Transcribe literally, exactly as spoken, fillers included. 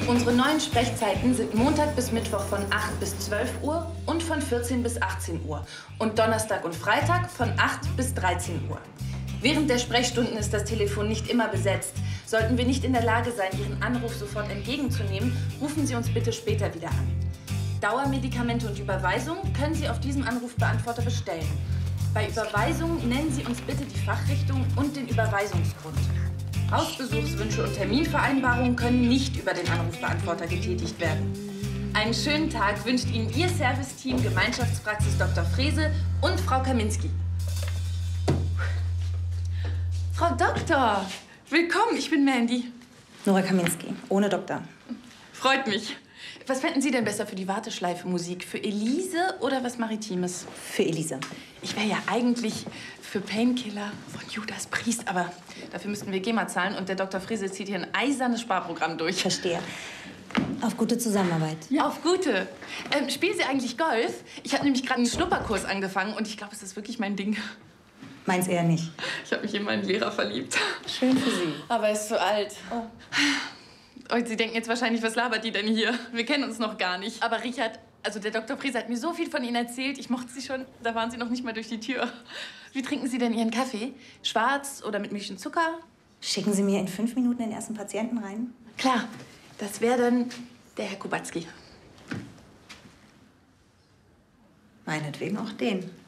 Unsere neuen Sprechzeiten sind Montag bis Mittwoch von acht bis zwölf Uhr und von vierzehn bis achtzehn Uhr. Und Donnerstag und Freitag von acht bis dreizehn Uhr. Während der Sprechstunden ist das Telefon nicht immer besetzt. Sollten wir nicht in der Lage sein, Ihren Anruf sofort entgegenzunehmen, rufen Sie uns bitte später wieder an. Dauermedikamente und Überweisung können Sie auf diesem Anrufbeantworter bestellen. Bei Überweisung nennen Sie uns bitte die Fachrichtung und den Überweisungsgrund. Hausbesuchswünsche und Terminvereinbarungen können nicht über den Anrufbeantworter getätigt werden. Einen schönen Tag wünscht Ihnen Ihr Serviceteam Gemeinschaftspraxis Doktor Frese und Frau Kaminski. Frau Doktor, willkommen, ich bin Mandy. Nora Kaminski, ohne Doktor. Freut mich. Was fänden Sie denn besser für die Warteschleife Musik? Für Elise oder was Maritimes? Für Elise. Ich wäre ja eigentlich für Painkiller von Judas Priest, aber dafür müssten wir GEMA zahlen und der Doktor Frese zieht hier ein eisernes Sparprogramm durch. Verstehe. Auf gute Zusammenarbeit. Ja, auf gute. Ähm, spielen Sie eigentlich Golf? Ich habe nämlich gerade einen Schnupperkurs angefangen und ich glaube, es ist wirklich mein Ding. Meins eher nicht. Ich habe mich in meinen Lehrer verliebt. Schön für Sie. Aber er ist zu alt. Oh. Und Sie denken jetzt wahrscheinlich, was labert die denn hier? Wir kennen uns noch gar nicht. Aber Richard, also der Doktor Frese hat mir so viel von Ihnen erzählt. Ich mochte Sie schon, da waren Sie noch nicht mal durch die Tür. Wie trinken Sie denn Ihren Kaffee? Schwarz oder mit Milch und Zucker? Schicken Sie mir in fünf Minuten den ersten Patienten rein? Klar, das wäre dann der Herr Kubacki. Meinetwegen auch den.